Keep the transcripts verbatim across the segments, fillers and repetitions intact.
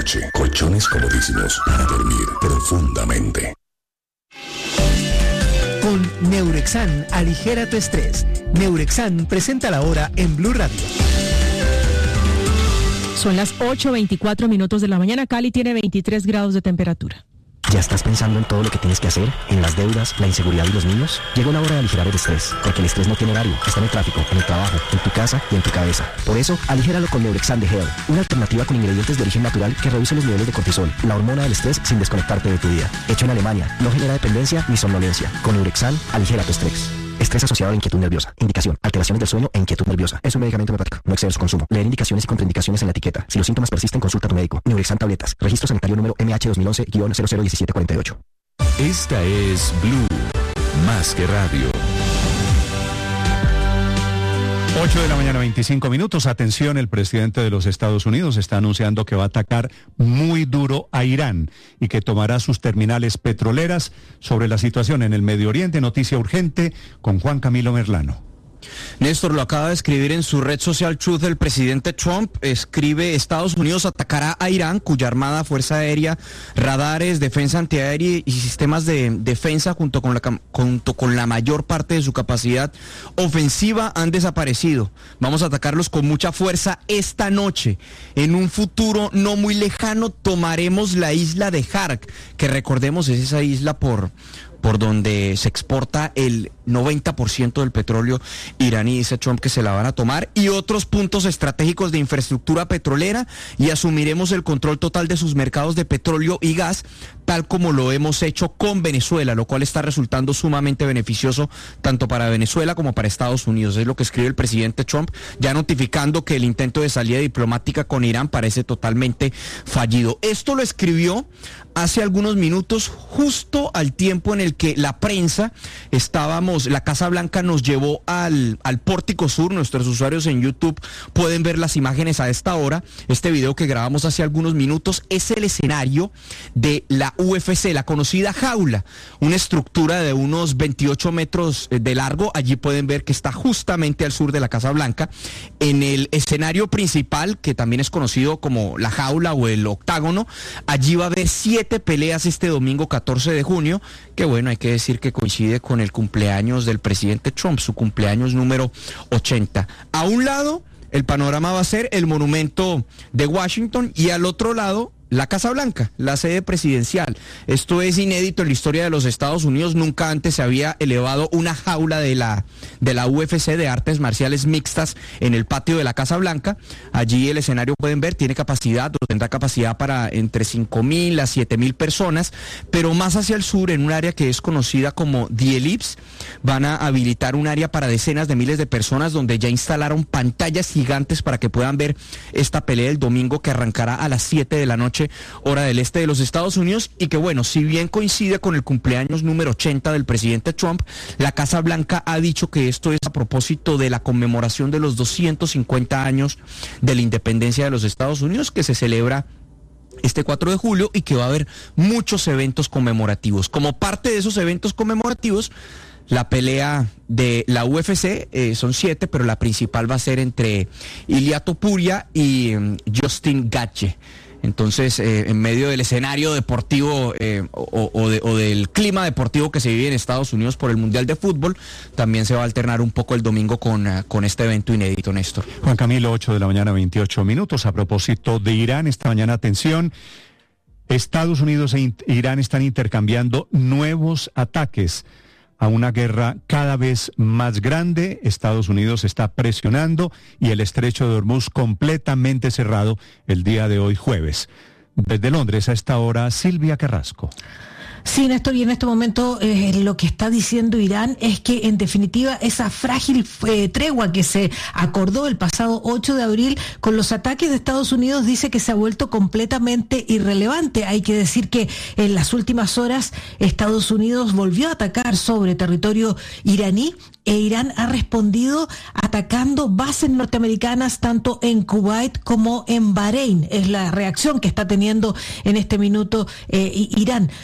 noche. Colchones comodísimos para dormir profundamente. Con Neurexan, aligera tu estrés. Neurexan presenta la hora en Blue Radio. Son las ocho veinticuatro minutos de la mañana. Cali tiene veintitrés grados de temperatura. ¿Ya estás pensando en todo lo que tienes que hacer? ¿En las deudas, la inseguridad y los niños? Llegó la hora de aligerar el estrés, porque el estrés no tiene horario. Está en el tráfico, en el trabajo, en tu casa y en tu cabeza. Por eso, aligéralo con Neurexan de Hell, una alternativa con ingredientes de origen natural que reduce los niveles de cortisol, la hormona del estrés, sin desconectarte de tu vida. Hecho en Alemania, no genera dependencia ni somnolencia. Con Neurexan, aligera tu estrés. Estrés asociado a inquietud nerviosa. Indicación: alteraciones del sueño e inquietud nerviosa. Es un medicamento homeopático. No exceder su consumo. Leer indicaciones y contraindicaciones en la etiqueta. Si los síntomas persisten, consulta a tu médico. Neurexan tabletas. Registro sanitario número M H dos mil once guion cero cero uno siete cuatro ocho. Esta es Blue, más que radio. ocho de la mañana, veinticinco minutos. Atención, el presidente de los Estados Unidos está anunciando que va a atacar muy duro a Irán y que tomará sus terminales petroleras. Sobre la situación en el Medio Oriente, noticia urgente con Juan Camilo Merlano. Néstor, lo acaba de escribir en su red social Truth el presidente Trump. Escribe: Estados Unidos atacará a Irán, cuya armada, fuerza aérea, radares, defensa antiaérea y sistemas de defensa junto con la, junto con la mayor parte de su capacidad ofensiva han desaparecido. Vamos a atacarlos con mucha fuerza esta noche. En un futuro no muy lejano tomaremos la isla de Hark, que recordemos es esa isla por... por donde se exporta el noventa por ciento del petróleo iraní. Dice Trump que se la van a tomar, y otros puntos estratégicos de infraestructura petrolera, y asumiremos el control total de sus mercados de petróleo y gas, tal como lo hemos hecho con Venezuela, lo cual está resultando sumamente beneficioso tanto para Venezuela como para Estados Unidos. Es lo que escribe el presidente Trump, ya notificando que el intento de salida diplomática con Irán parece totalmente fallido. Esto lo escribió hace algunos minutos, justo al tiempo en el que la prensa estábamos, la Casa Blanca nos llevó al, al Pórtico Sur. Nuestros usuarios en YouTube pueden ver las imágenes a esta hora. Este video que grabamos hace algunos minutos es el escenario de la U F C, la conocida jaula, una estructura de unos veintiocho metros de largo. Allí pueden ver que está justamente al sur de la Casa Blanca. En el escenario principal, que también es conocido como la jaula o el octágono, allí va a haber siete peleas este domingo catorce de junio, que bueno, hay que decir que coincide con el cumpleaños del presidente Trump, su cumpleaños número ochenta. A un lado, el panorama va a ser el monumento de Washington, y al otro lado, la Casa Blanca, la sede presidencial. Esto es inédito en la historia de los Estados Unidos. Nunca antes se había elevado una jaula de la, de la U F C, de artes marciales mixtas, en el patio de la Casa Blanca. Allí el escenario, pueden ver, tiene capacidad, o tendrá capacidad para entre cinco mil a siete mil personas, pero más hacia el sur, en un área que es conocida como The Ellipse, van a habilitar un área para decenas de miles de personas, donde ya instalaron pantallas gigantes para que puedan ver esta pelea el domingo, que arrancará a las siete de la noche, hora del este de los Estados Unidos, y que bueno, si bien coincide con el cumpleaños número ochenta del presidente Trump, la Casa Blanca ha dicho que esto es a propósito de la conmemoración de los doscientos cincuenta años de la independencia de los Estados Unidos, que se celebra este cuatro de julio, y que va a haber muchos eventos conmemorativos. Como parte de esos eventos conmemorativos, la pelea de la U F C, eh, son siete, pero la principal va a ser entre Ilia Topuria y um, Justin Gaethje. Entonces, eh, en medio del escenario deportivo eh, o, o, de, o del clima deportivo que se vive en Estados Unidos por el Mundial de Fútbol, también se va a alternar un poco el domingo con, uh, con este evento inédito, Néstor. Juan Camilo, ocho de la mañana, veintiocho minutos. A propósito de Irán, esta mañana, atención, Estados Unidos e Irán están intercambiando nuevos ataques a una guerra cada vez más grande. Estados Unidos está presionando, y el estrecho de Hormuz completamente cerrado el día de hoy, jueves. Desde Londres a esta hora, Silvia Carrasco. Sí, Néstor, y en este momento eh, lo que está diciendo Irán es que, en definitiva, esa frágil eh, tregua que se acordó el pasado ocho de abril con los ataques de Estados Unidos, dice que se ha vuelto completamente irrelevante. Hay que decir que en las últimas horas Estados Unidos volvió a atacar sobre territorio iraní, e Irán ha respondido atacando bases norteamericanas tanto en Kuwait como en Bahrein. Es la reacción que está teniendo en este minuto eh, Irán. Lo otro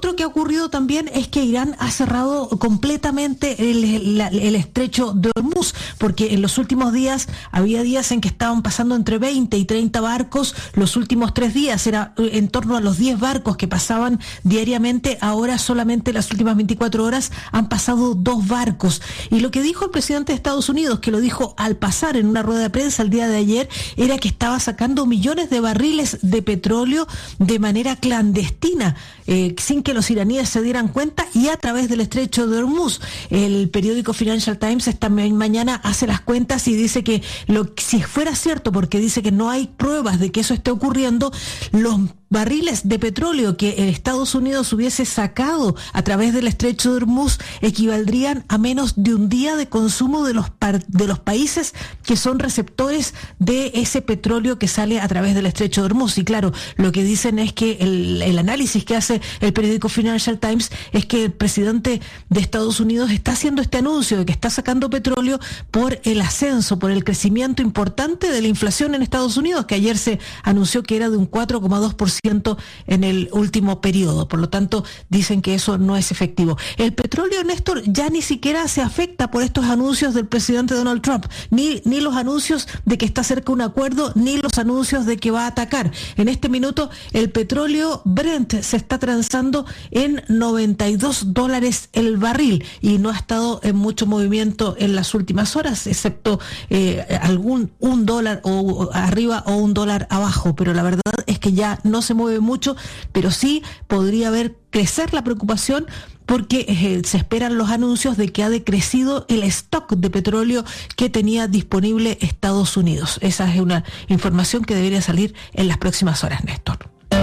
otro que ha ocurrido también es que Irán ha cerrado completamente el, la, el estrecho de Hormuz, porque en los últimos días había días en que estaban pasando entre veinte y treinta barcos, los últimos tres días era en torno a los diez barcos que pasaban diariamente, ahora solamente las últimas veinticuatro horas han pasado dos barcos. Y lo que dijo el presidente de Estados Unidos, que lo dijo al pasar en una rueda de prensa el día de ayer, era que estaba sacando millones de barriles de petróleo de manera clandestina, eh, sin que los iraníes se dieran cuenta, y a través del estrecho de Hormuz. El periódico Financial Times esta mañana hace las cuentas y dice que lo, si fuera cierto, porque dice que no hay pruebas de que eso esté ocurriendo, los barriles de petróleo que Estados Unidos hubiese sacado a través del estrecho de Hormuz equivaldrían a menos de un día de consumo de los par, de los países que son receptores de ese petróleo que sale a través del estrecho de Hormuz. Y claro, lo que dicen es que el, el análisis que hace el periódico Financial Times es que el presidente de Estados Unidos está haciendo este anuncio de que está sacando petróleo por el ascenso, por el crecimiento importante de la inflación en Estados Unidos, que ayer se anunció que era de un cuatro coma dos por ciento en el último periodo. Por lo tanto, dicen que eso no es efectivo. El petróleo, Néstor, ya ni siquiera se afecta por estos anuncios del presidente Donald Trump, ni, ni los anuncios de que está cerca un acuerdo, ni los anuncios de que va a atacar. En este minuto, el petróleo Brent se está transando en noventa y dos dólares el barril y no ha estado en mucho movimiento en las últimas horas, excepto eh, algún un dólar o arriba o un dólar abajo. Pero la verdad es que ya no se mueve mucho, pero sí podría haber crecer la preocupación porque eh, se esperan los anuncios de que ha decrecido el stock de petróleo que tenía disponible Estados Unidos. Esa es una información que debería salir en las próximas horas, Néstor.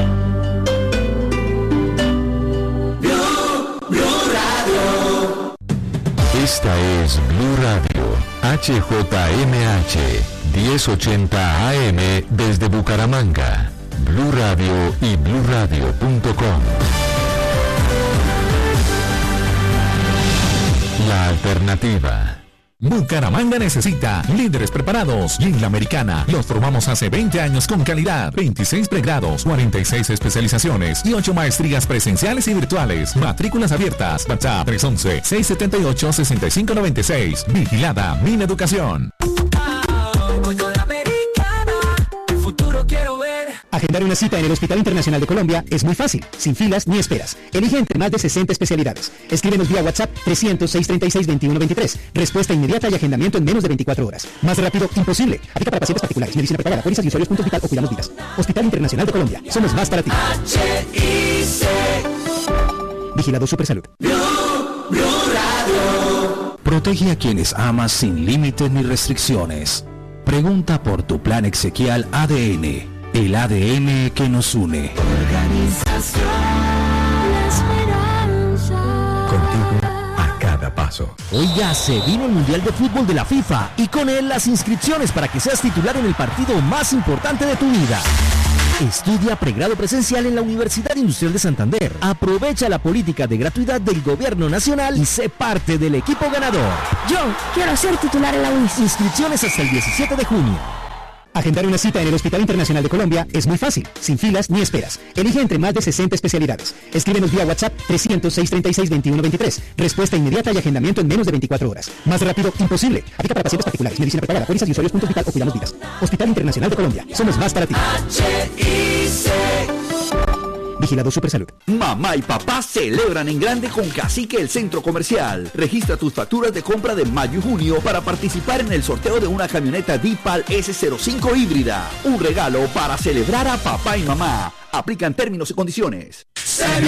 Esta es Blue Radio, H J M H, diez ochenta A M desde Bucaramanga. Blue Radio y blue radio punto com. La alternativa. Bucaramanga necesita líderes preparados y en la Americana los formamos hace veinte años con calidad, veintiséis pregrados, cuarenta y seis especializaciones y ocho maestrías presenciales y virtuales. Matrículas abiertas. WhatsApp tres once, seis setenta y ocho, sesenta y cinco noventa y seis. Vigilada Mineducación. Agendar una cita en el Hospital Internacional de Colombia es muy fácil, sin filas ni esperas. Elige entre más de sesenta especialidades. Escríbenos vía WhatsApp trescientos, seiscientos treinta y seis, veintiuno veintitrés. Respuesta inmediata y agendamiento en menos de veinticuatro horas. Más rápido, imposible. Aplica para pacientes particulares, medicina prepagada, pólizas y usuarios punto vital o cuidamos vidas. Hospital Internacional de Colombia. Somos más para ti. Vigilado Supersalud. Protege a quienes amas sin límites ni restricciones. Pregunta por tu plan exequial A D N, el A D N que nos une. Organización Esperanza. Contigo a cada paso. Hoy ya se vino el Mundial de Fútbol de la FIFA y con él las inscripciones para que seas titular en el partido más importante de tu vida. Estudia pregrado presencial en la Universidad Industrial de Santander. Aprovecha la política de gratuidad del Gobierno Nacional y sé parte del equipo ganador. Yo quiero ser titular en la U I S. Inscripciones hasta el diecisiete de junio. Agendar una cita en el Hospital Internacional de Colombia es muy fácil, sin filas ni esperas. Elige entre más de sesenta especialidades. Escríbenos vía WhatsApp trescientos, seiscientos treinta y seis, veintiuno veintitrés. Respuesta inmediata y agendamiento en menos de veinticuatro horas. Más rápido, imposible. Aplica para pacientes particulares, medicina prepagada, pólizas y usuarios punto vital o cuidamos vidas. Hospital Internacional de Colombia. Somos más para ti. Vigilado Supersalud. Mamá y papá celebran en grande con Cacique el Centro Comercial. Registra tus facturas de compra de mayo y junio para participar en el sorteo de una camioneta D-PAL ese cero cinco híbrida. Un regalo para celebrar a papá y mamá. Aplican términos y condiciones. Se viene